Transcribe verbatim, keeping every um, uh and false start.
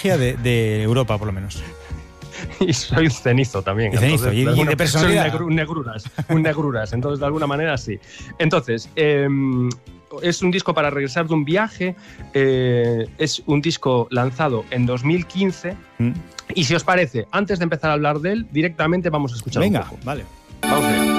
energía de, de Europa, por lo menos. Y soy un cenizo también. Y cenizo, entonces, y, alguna, y de personalidad. Soy un, negru, un negruras, un negruras, entonces de alguna manera sí. Entonces, eh, es un disco para regresar de un viaje, eh, es un disco lanzado en dos mil quince, mm. y si os parece, antes de empezar a hablar de él, directamente vamos a escuchar Venga, un poco. Vale. Vamos a ver.